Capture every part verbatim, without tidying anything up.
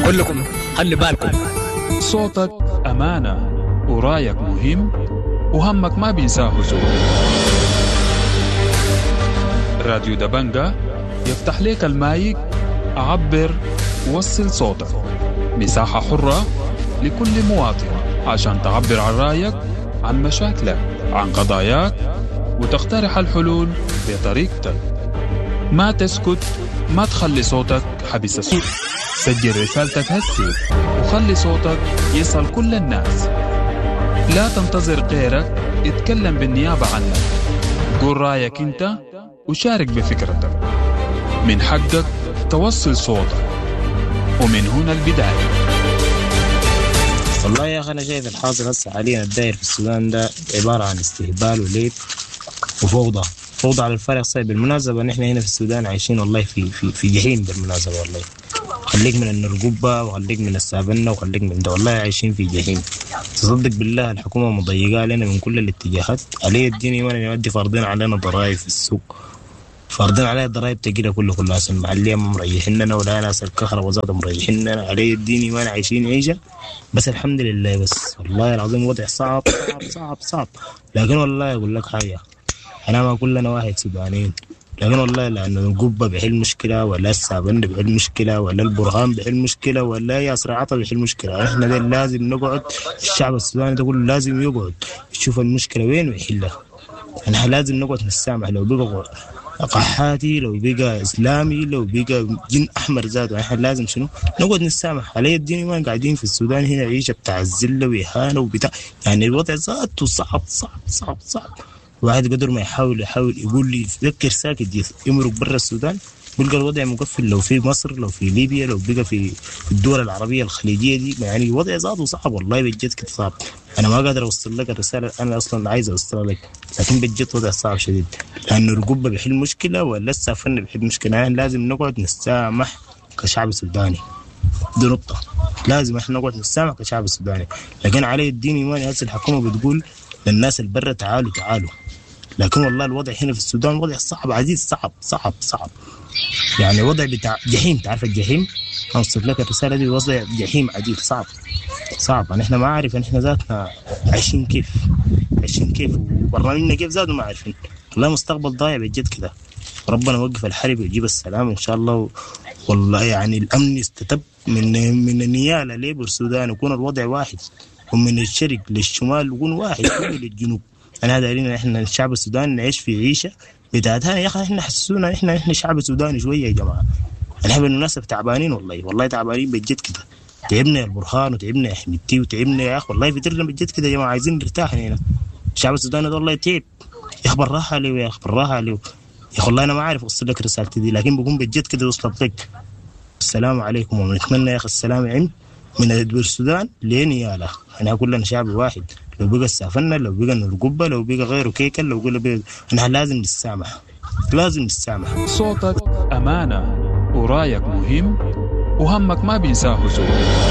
بقول لكم خلي بالكم، صوتك أمانة ورايك مهم وهمك ما بينساه زول. راديو دبنجة يفتح ليك المايك، عبر ووصل صوتك. مساحة حرة لكل مواطن عشان تعبر عن رايك، عن مشاكلك، عن قضاياك، وتقترح الحلول بطريقتك. ما تسكت، ما تخلي صوتك حبس الصوت. سجل رسالتك هسي وخلي صوتك يصل كل الناس. لا تنتظر غيرك اتكلم بالنيابة عنك. قول رايك انت وشارك بفكرتك. من حقك توصل صوتك، ومن هنا البداية. والله يا أخي أنا شايف الحاصل هسه حاليا الداير في السودان ده عبارة عن استهبال وليب وفوضى فوضى على الفارغ الصبي. بالمناسبة نحن هنا في السودان عايشين والله في في في جحيم. بالمناسبة والله خليك من النرقوبة وخليك من السابنة وخليك من ده، والله عايشين في جحيم. تصدق بالله الحكومة مضيقة لنا من كل الاتجاهات. علي الدين وانا يودي فارضين علينا ضرائب في السوق، فارضين علينا ضرائب تقيلة كله كلها. اسم المحلية مريحين لنا ولا ناس الكهرباء وزاد مريحين لنا. علي الدين وانا عايشين عيشة بس الحمد لله. بس والله العظيم وضع صعب صعب صعب صعب. لكن والله أقول لك حاجة، أنا ما كلنا واحد سودانيين، لكن والله لأنه القبة بحل مشكلة ولا السابن بحل مشكلة ولا البرهان بحل مشكلة ولا ياسر عطا بحل مشكلة. إحنا ده لازم نقعد، الشعب السوداني ده كله لازم يقعد يشوف المشكلة وين ويحلها. إحنا لازم نقعد نسامح. لو بقى قحاتي، لو بقى إسلامي، لو بقى جن أحمر ذاته، إحنا لازم شنو نقعد نسامح. علي الدين ما قاعدين في السودان هنا عيشة بتاع الزلة وإهانة وبتاع، يعني الوضع ذاته صعب صعب صعب صعب. واحد قدر ما يحاول يحاول يقول لي يفكر ساكت يمرق برا السودان، بلقى الوضع مقفل. لو في مصر، لو في ليبيا، لو بقى في الدول العربية الخليجية دي، يعني الوضع ذاته صعب والله بجد كده صعب. أنا ما قادر أوصل لك الرسالة أنا أصلا عايز أوصلها لك، لكن بجد وضع صعب شديد. لأنه الرقبة بيحل مشكلة ولا السافن بيحل مشكلة. يعني لازم نقعد نسامح كشعب سوداني، دي نقطة. لازم إحنا نقعد نسامح كشعب سوداني. لكن علي الدين إيماني هسه الحكومة بتقول للناس البرة تعالوا تعالوا، لكن والله الوضع هنا في السودان وضع صعب عزيز، صعب صعب صعب. يعني وضع بتاع جحيم. تعرف الجحيم؟ أوصل لك الرسالة دي، وضع جحيم عديد صعب صعب. يعني إحنا ما عارف إحنا ذاتنا عايشين كيف عايشين كيف وبرنامجنا كيف ذاته ما عارفين. والله مستقبل ضايع بجد كده. ربنا يوقف الحرب ويجيب السلام إن شاء الله. والله يعني الأمن يستتب من من النيالة ليبر السودان، يكون الوضع واحد، ومن الشرق للشمال يكون واحد، ومن للجنوب. أنا هذا علينا إحنا الشعب السوداني نعيش في عيشة بتاعتها. يا أخي إحنا حسونا إحنا إحنا شعب سوداني شوية يا جماعة. نحن بالمناسبة تعبانين والله والله تعبانين بجد كده. تعبنا يا البرهان وتعبنا يا حميدتي وتعبنا يا أخي والله بدرنا بجد كده يا جماعة. عايزين نرتاح هنا. الشعب السوداني ده والله تعب يا أخي. بالراحة عليه يا أخي بالراحة عليه يا أخي. والله أنا ما عارف أوصل لك رسالتي دي، لكن بكون بجد كده وصلت لك. السلام عليكم، ونتمنى يا أخي السلام عم من السودان لنيالا. أنا كلنا شعب واحد. لو بقى السافنة، لو بقى الرقبة، لو بقى غيره كيكل، لو بقى احنا لازم نسامح، لازم نسامح. صوتك أمانة ورايك مهم وهمك ما بينساه زول.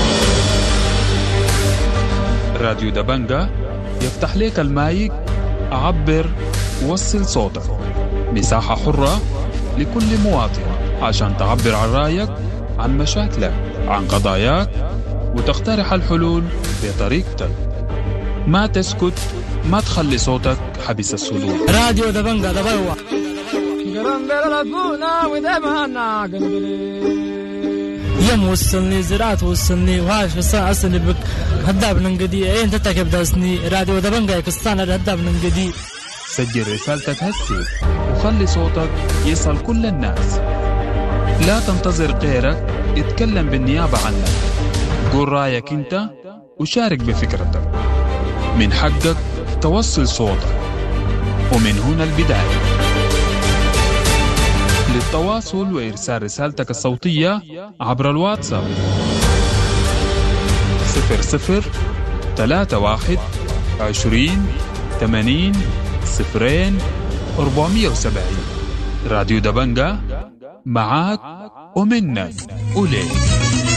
راديو دبنجة يفتح ليك المايك، عبر ووصل صوتك. مساحة حرة لكل مواطن عشان تعبر عن رايك، عن مشاكلك، عن قضاياك، وتقترح الحلول بطريقتك. ما تسكت، ما تخلي صوتك حبس الصدور. راديو دبنجة دبوا يم وصلني زراعة وصلني وهاش الساعة أصلي بك هداب ننقدي أين تتكب داسني. راديو دبنجة يكستان هداب ننقدي. سجل رسالتك هسي وخلي صوتك يصل كل الناس. لا تنتظر غيرك اتكلم بالنيابة عنك. قول رايك انت وشارك بفكرتك. من حقك توصل صوتك، ومن هنا البداية. للتواصل وإرسال رسالتك الصوتية عبر الواتساب صفر صفر ثلاثة واحد عشرين ثمانين صفرين أربعمية وسبعين. راديو دبنجة معاك ومنك وليك.